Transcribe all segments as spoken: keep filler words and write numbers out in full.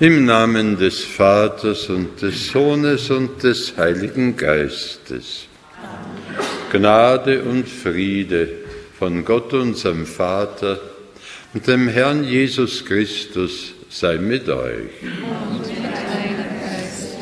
Im Namen des Vaters und des Sohnes und des Heiligen Geistes. Amen. Gnade und Friede von Gott, unserem Vater, und dem Herrn Jesus Christus sei mit euch. Und mit deinem Geiste.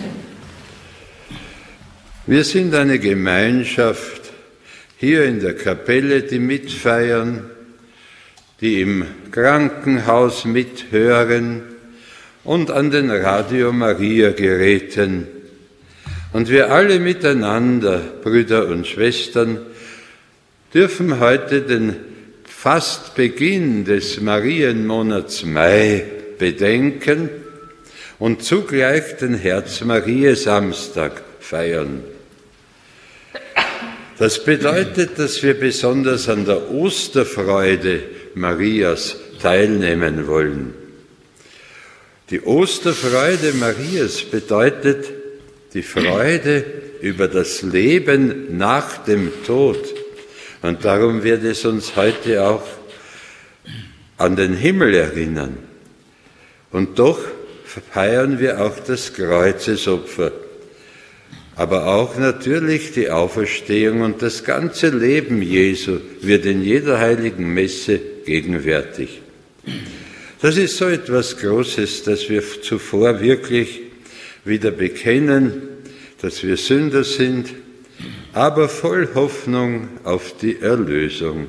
Wir sind eine Gemeinschaft hier in der Kapelle, die mitfeiern, die im Krankenhaus mithören und an den Radio Maria Geräten. Und wir alle miteinander, Brüder und Schwestern, dürfen heute den Fastbeginn des Marienmonats Mai bedenken und zugleich den Herz-Marie-Samstag feiern. Das bedeutet, dass wir besonders an der Osterfreude Marias teilnehmen wollen. Die Osterfreude Marias bedeutet die Freude über das Leben nach dem Tod. Und darum wird es uns heute auch an den Himmel erinnern. Und doch feiern wir auch das Kreuzesopfer, aber auch natürlich die Auferstehung, und das ganze Leben Jesu wird in jeder heiligen Messe gegenwärtig. Das ist so etwas Großes, dass wir zuvor wirklich wieder bekennen, dass wir Sünder sind, aber voll Hoffnung auf die Erlösung.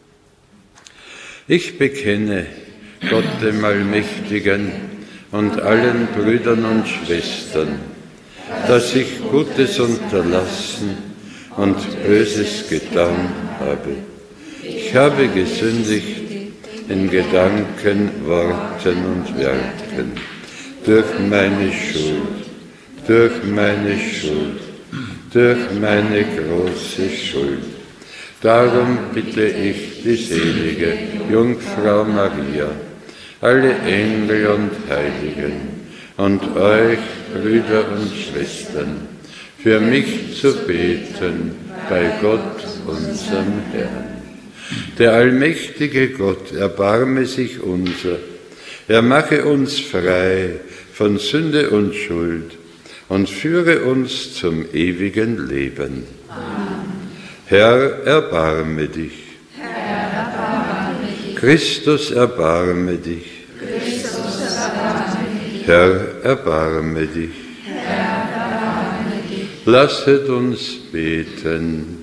Ich bekenne Gott dem Allmächtigen und allen Brüdern und Schwestern, dass ich Gutes unterlassen und Böses getan habe. Ich habe gesündigt in Gedanken, Worten und Werken, durch meine Schuld, durch meine Schuld, durch meine große Schuld. Darum bitte ich die selige Jungfrau Maria, alle Engel und Heiligen und euch, Brüder und Schwestern, für mich zu beten bei Gott, unserem Herrn. Der allmächtige Gott erbarme sich unser, er mache uns frei von Sünde und Schuld und führe uns zum ewigen Leben. Amen. Herr, erbarme dich. Herr, erbarme dich. Christus, erbarme dich. Christus, erbarme dich. Herr, erbarme dich. Herr, erbarme dich. Lasset uns beten.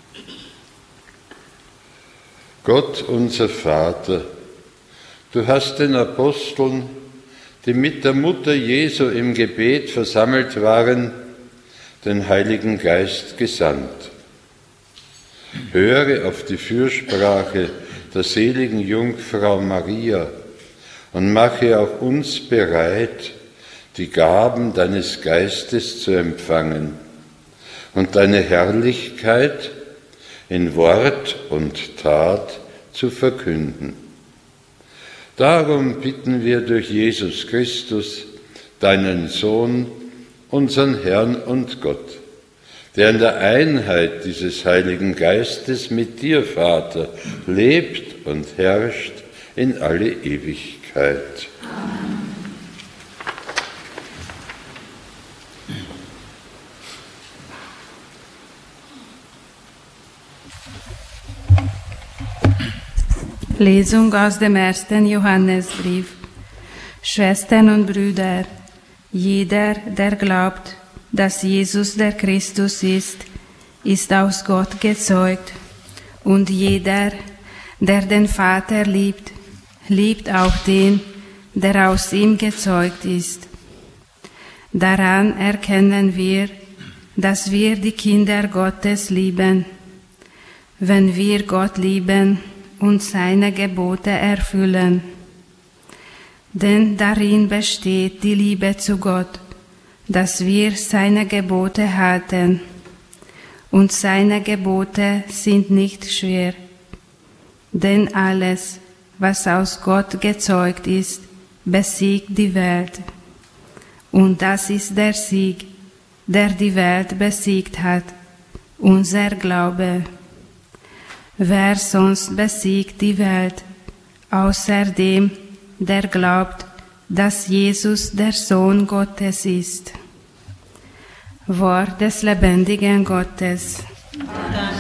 Gott, unser Vater, du hast den Aposteln, die mit der Mutter Jesu im Gebet versammelt waren, den Heiligen Geist gesandt. Höre auf die Fürsprache der seligen Jungfrau Maria und mache auch uns bereit, die Gaben deines Geistes zu empfangen und deine Herrlichkeit in Wort und Tat zu verkünden. Darum bitten wir durch Jesus Christus, deinen Sohn, unseren Herrn und Gott, der in der Einheit dieses Heiligen Geistes mit dir, Vater, lebt und herrscht in alle Ewigkeit. Amen. Lesung aus dem ersten Johannesbrief. Schwestern und Brüder, jeder, der glaubt, dass Jesus der Christus ist, ist aus Gott gezeugt. Und jeder, der den Vater liebt, liebt auch den, der aus ihm gezeugt ist. Daran erkennen wir, dass wir die Kinder Gottes lieben. Wenn wir Gott lieben und seine Gebote erfüllen. Denn darin besteht die Liebe zu Gott, dass wir seine Gebote halten. Und seine Gebote sind nicht schwer. Denn alles, was aus Gott gezeugt ist, besiegt die Welt. Und das ist der Sieg, der die Welt besiegt hat, unser Glaube. Wer sonst besiegt die Welt, außer dem, der glaubt, dass Jesus der Sohn Gottes ist. Wort des lebendigen Gottes. Dank